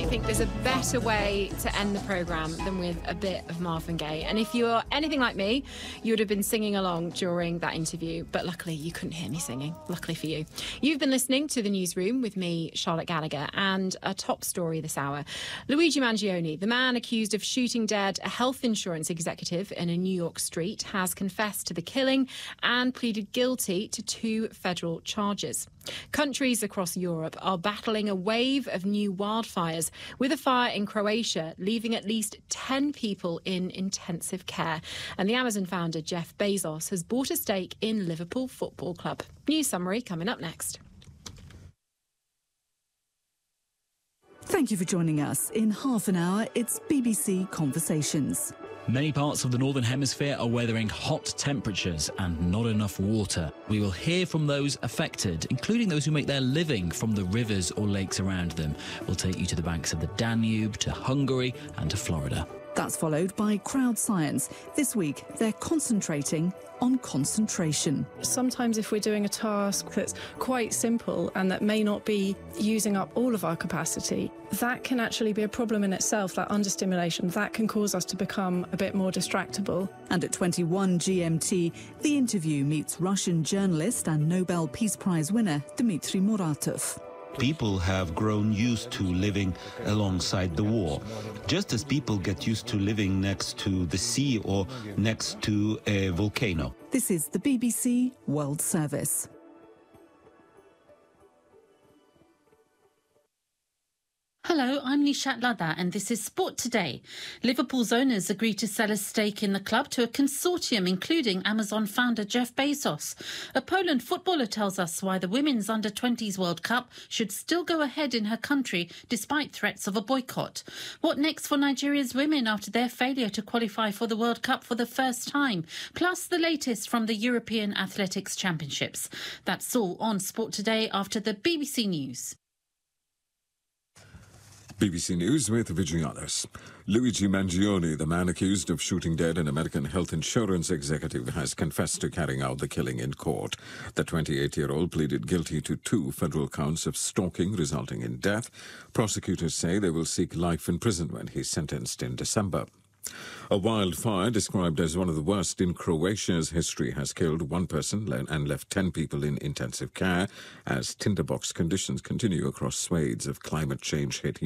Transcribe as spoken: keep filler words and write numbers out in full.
think there's a better way to end the programme than with a bit of Marvin Gaye. And if you're anything like me, you would have been singing along during that interview. But luckily, you couldn't hear me singing. Luckily for you. You've been listening to The Newsroom with me, Charlotte Gallagher, and a top story this hour. Luigi Mangione, the man accused of shooting dead a health insurance executive in a New York street, has confessed to the killing and pleaded guilty to two federal charges. Countries across Europe are battling a wave of new wildfires, with a fire in Croatia leaving at least ten people in intensive care. And the Amazon founder Jeff Bezos has bought a stake in Liverpool Football Club. News summary coming up next. Thank you for joining us. In half an hour, it's B B C Conversations. Many parts of the Northern Hemisphere are weathering hot temperatures and not enough water. We will hear from those affected, including those who make their living from the rivers or lakes around them. We'll take you to the banks of the Danube, to Hungary and to Florida. That's followed by Crowd Science. This week, they're concentrating on concentration. Sometimes if we're doing a task that's quite simple and that may not be using up all of our capacity, that can actually be a problem in itself, that understimulation. That can cause us to become a bit more distractible. And at twenty-one G M T, The Interview meets Russian journalist and Nobel Peace Prize winner Dmitry Muratov. People have grown used to living alongside the war, just as people get used to living next to the sea or next to a volcano. This is the B B C World Service. Hello, I'm Nishat Ladha and this is Sport Today. Liverpool's owners agreed to sell a stake in the club to a consortium including Amazon founder Jeff Bezos. A Poland footballer tells us why the Women's under twenties World Cup should still go ahead in her country despite threats of a boycott. What next for Nigeria's women after their failure to qualify for the World Cup for the first time? Plus the latest from the European Athletics Championships. That's all on Sport Today after the B B C News. B B C News with Vigianos. Luigi Mangione, the man accused of shooting dead an American health insurance executive, has confessed to carrying out the killing in court. The twenty-eight-year-old pleaded guilty to two federal counts of stalking resulting in death. Prosecutors say they will seek life in prison when he's sentenced in December. A wildfire described as one of the worst in Croatia's history has killed one person and left ten people in intensive care as tinderbox conditions continue across swathes of climate change hit